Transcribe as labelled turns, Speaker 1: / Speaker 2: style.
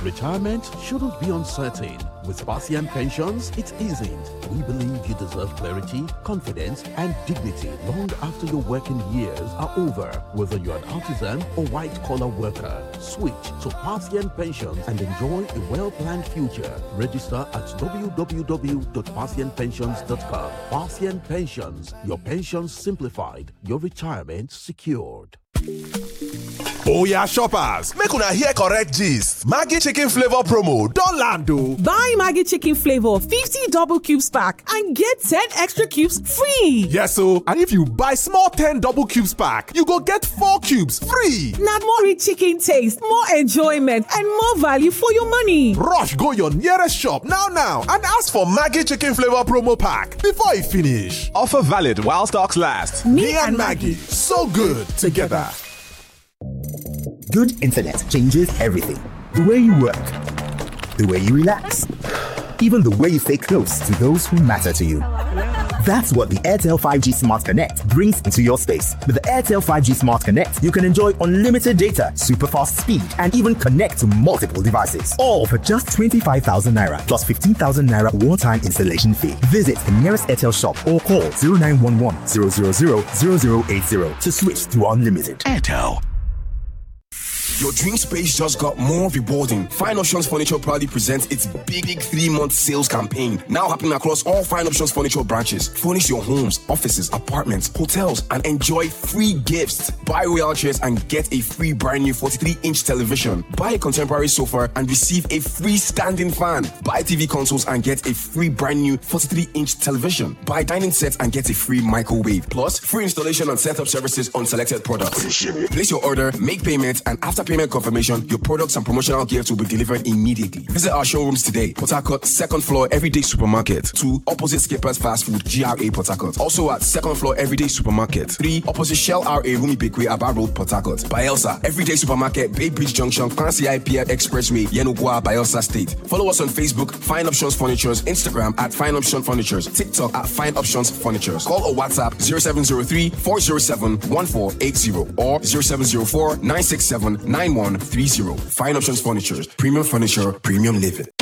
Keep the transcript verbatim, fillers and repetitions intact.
Speaker 1: Retirement shouldn't be uncertain. With Spartian Pensions, it isn't. We believe you deserve clarity, confidence, and dignity long after your working years are over. Whether you're an artisan or white-collar worker, switch to Spartian Pensions and enjoy a well-planned future. Register at w w w dot spartian pensions dot com. Spartian Pensions, your pensions simplified, your retirement secured.
Speaker 2: Oh yeah, shoppers, make una hear correct gist. Maggi chicken flavor promo don land o.
Speaker 3: Buy Maggi chicken flavor fifty double cubes pack and get ten extra cubes free.
Speaker 2: Yes o, and if you buy small ten double cubes pack, you go get four cubes free.
Speaker 3: Na more rich chicken taste, more enjoyment, and more value for your money.
Speaker 2: Rush go your nearest shop now now and ask for Maggi chicken flavor promo pack before e finish. Offer valid while stocks last. Me, Me and Maggi, so good together.
Speaker 4: Good internet changes everything. The way you work, the way you relax, even the way you stay close to those who matter to you. That's what the Airtel five G Smart Connect brings into your space. With the Airtel five G Smart Connect, you can enjoy unlimited data, super fast speed, and even connect to multiple devices. All for just twenty-five thousand naira plus fifteen thousand naira one-time installation fee. Visit the nearest Airtel shop or call zero nine one one zero zero zero zero zero eight zero to switch to unlimited.
Speaker 5: Airtel. Your dream space just got more rewarding. Fine Options Furniture proudly presents its big, big three-month sales campaign. Now happening across all Fine Options Furniture branches. Furnish your homes, offices, apartments, hotels, and enjoy free gifts. Buy royal chairs and get a free brand new forty-three inch television. Buy a contemporary sofa and receive a free standing fan. Buy T V consoles and get a free brand new forty-three inch television. Buy dining sets and get a free microwave. Plus, free installation and setup services on selected products. Place your order, make payment, and after payment confirmation, your products and promotional gifts will be delivered immediately. Visit our showrooms today. Port Harcourt, second floor, Everyday Supermarket. two, opposite Skippers Fast Food, G R A, Port Harcourt. Also at second floor, Everyday Supermarket. three, opposite Shell R A, Rumi Bakery, Aba Road, Port Harcourt. Bielsa, Everyday Supermarket, Bay Bridge Junction, Fancy I P F Expressway, Yenugua, Bielsa State. Follow us on Facebook, Fine Options Furnitures, Instagram at Fine Options Furnitures, TikTok at Fine Options Furnitures. Call or WhatsApp zero seven zero three, four zero seven, one four eight zero or zero seven zero four, nine six seven, nine one three zero. Fine Options Furniture, premium furniture, premium living.